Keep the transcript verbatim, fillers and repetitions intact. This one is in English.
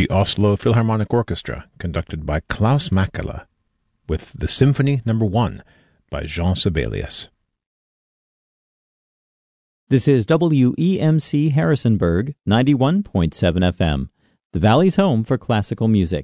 the Oslo Philharmonic Orchestra, conducted by Klaus Mäkelä, with the Symphony Number One by Jean Sibelius. This is W E M C Harrisonburg, ninety-one point seven F M, the Valley's home for classical music.